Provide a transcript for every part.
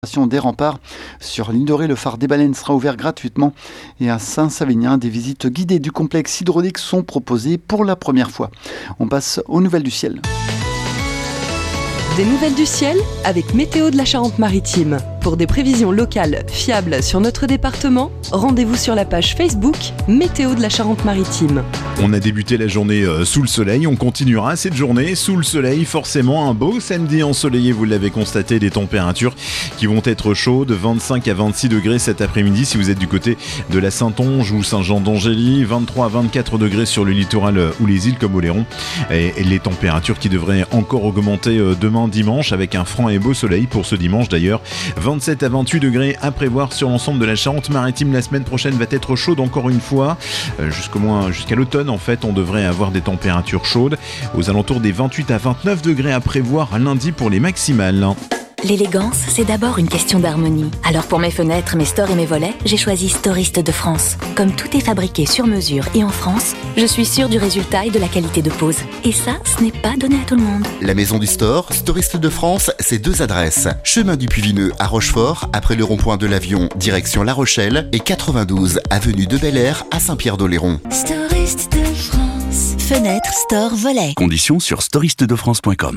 Des remparts. Sur l'île de Ré, le phare des Baleines sera ouvert gratuitement et à Saint-Savinien, des visites guidées du complexe hydraulique sont proposées pour la première fois. On passe aux nouvelles du ciel. Des nouvelles du ciel avec Météo de la Charente-Maritime. Pour des prévisions locales fiables sur notre département, rendez-vous sur la page Facebook Météo de la Charente-Maritime. On a débuté la journée sous le soleil, on continuera cette journée sous le soleil, forcément un beau samedi ensoleillé, vous l'avez constaté, des températures qui vont être chaudes, 25 à 26 degrés cet après-midi si vous êtes du côté de la Saintonge ou Saint-Jean-d'Angély, 23 à 24 degrés sur le littoral ou les îles comme Oléron, et les températures qui devraient encore augmenter demain dimanche avec un franc et beau soleil pour ce dimanche d'ailleurs, 27 à 28 degrés à prévoir sur l'ensemble de la Charente-Maritime. La semaine prochaine va être chaude encore une fois, jusqu'à l'automne en fait on devrait avoir des températures chaudes aux alentours des 28 à 29 degrés à prévoir lundi pour les maximales. L'élégance, c'est d'abord une question d'harmonie. Alors pour mes fenêtres, mes stores et mes volets, j'ai choisi Storiste de France. Comme tout est fabriqué sur mesure et en France, je suis sûre du résultat et de la qualité de pose. Et ça, ce n'est pas donné à tout le monde. La maison du store, Storiste de France, c'est 2 adresses. Chemin du Puy-Vineux à Rochefort, après le rond-point de l'Avion, direction La Rochelle, et 92 avenue de Bel-Air à Saint-Pierre-d'Oléron. Storiste de France. Fenêtre, store, volet. Conditions sur storistedefrance.com.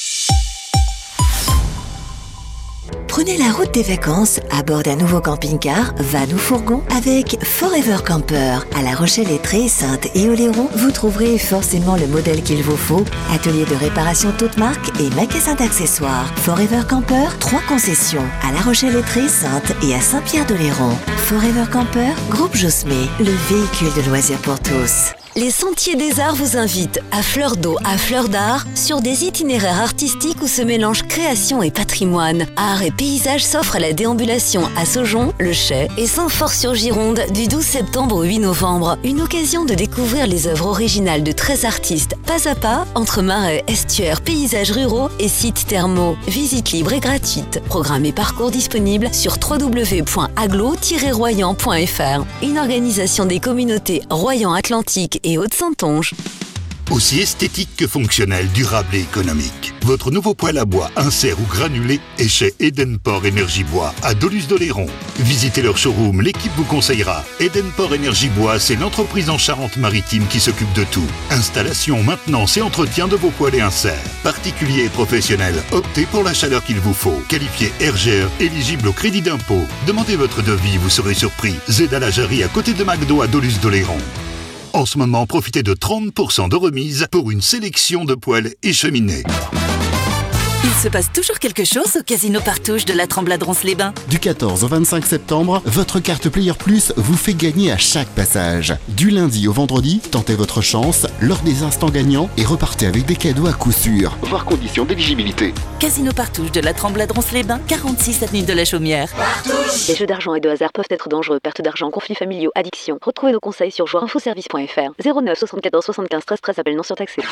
Prenez la route des vacances à bord d'un nouveau camping-car, van ou fourgon avec Forever Camper. À La Rochelle-Lettrée, Sainte et Oléron, vous trouverez forcément le modèle qu'il vous faut. Atelier de réparation toute marque et magasin d'accessoires. Forever Camper, 3 concessions. À La Rochelle-Lettrée, Sainte et à Saint-Pierre-d'Oléron. Forever Camper, groupe Josmé, le véhicule de loisirs pour tous. Les Sentiers des Arts vous invitent à fleur d'eau, à fleur d'art, sur des itinéraires artistiques où se mélangent création et patrimoine. Art et paysage s'offrent à la déambulation à Saujon, Le Chai et Saint-Fort-sur-Gironde du 12 septembre au 8 novembre. Une occasion de découvrir les œuvres originales de 13 artistes, pas à pas, entre marais, estuaires, paysages ruraux et sites thermaux. Visite libre et gratuite. Programme et parcours disponibles sur www.aglo-royan.fr. Une organisation des communautés Royan-Atlantique et Haute-Saintonge. Aussi esthétique que fonctionnel, durable et économique. Votre nouveau poêle à bois, insert ou granulé est chez Edenport Énergie Bois à Doluce-d'Oléron. Visitez leur showroom, l'équipe vous conseillera. Edenport Énergie Bois, c'est l'entreprise en Charente-Maritime qui s'occupe de tout. Installation, maintenance et entretien de vos poêles et inserts. Particuliers et professionnels, optez pour la chaleur qu'il vous faut. Qualifié RGE, éligible au crédit d'impôt. Demandez votre devis, vous serez surpris. Zed à la Jarry à côté de McDo à Doluce-d'Oléron. En ce moment, profitez de 30% de remise pour une sélection de poêles et cheminées. Il se passe toujours quelque chose au Casino Partouche de la Tremblade-Ronce-les-Bains. Du 14 au 25 septembre, votre carte Player Plus vous fait gagner à chaque passage. Du lundi au vendredi, tentez votre chance lors des instants gagnants et repartez avec des cadeaux à coup sûr. Voir conditions d'éligibilité. Casino Partouche de la Tremblade-Ronce-les-Bains, 46 avenue de la Chaumière. Partouche. Les jeux d'argent et de hasard peuvent être dangereux. Perte d'argent, conflits familiaux, addiction. Retrouvez nos conseils sur joueurinfoservice.fr. 09 74 75 13 13. Appel non surtaxé.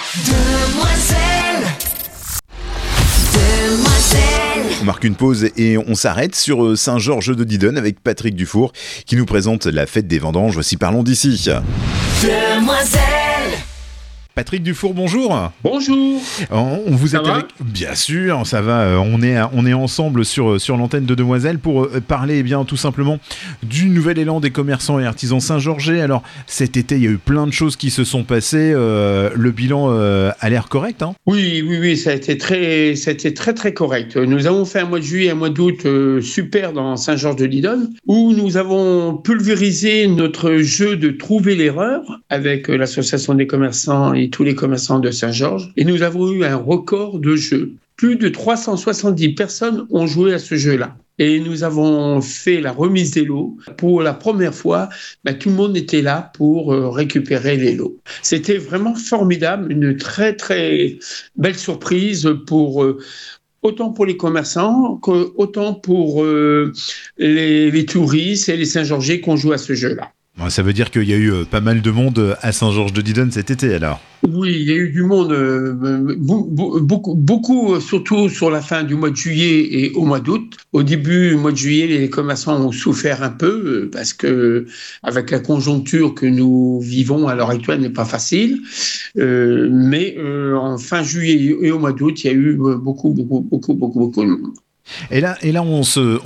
On marque une pause et on s'arrête sur Saint-Georges de Didonne avec Patrick Dufour qui nous présente la fête des vendanges. Voici Parlons d'ici. Demoiselle. Patrick Dufour, bonjour. Bonjour. On vous est avec... Bien sûr, ça va. On est ensemble sur l'antenne de Demoiselle pour parler tout simplement du nouvel élan des commerçants et artisans Saint-Georgais. Alors cet été, il y a eu plein de choses qui se sont passées. Le bilan a l'air correct, hein ? Oui, ça a été très correct. Nous avons fait un mois de juillet, un mois d'août super dans Saint-Georges de Didonne où nous avons pulvérisé notre jeu de trouver l'erreur avec l'association des commerçants et tous les commerçants de Saint-Georges. Et nous avons eu un record de jeu. Plus de 370 personnes ont joué à ce jeu-là. Et nous avons fait la remise des lots. Pour la première fois, tout le monde était là pour récupérer les lots. C'était vraiment formidable, une très très belle surprise autant pour les commerçants qu'autant pour les touristes et les Saint-Georgais qui ont joué à ce jeu-là. Ça veut dire qu'il y a eu pas mal de monde à Saint-Georges de Didonne cet été alors. Oui, il y a eu du monde, beaucoup, surtout sur la fin du mois de juillet et au mois d'août. Au début du mois de juillet, les commerçants ont souffert un peu parce que, avec la conjoncture que nous vivons à l'heure actuelle, n'est pas facile. Mais en fin juillet et au mois d'août, il y a eu beaucoup de monde. Et là, on se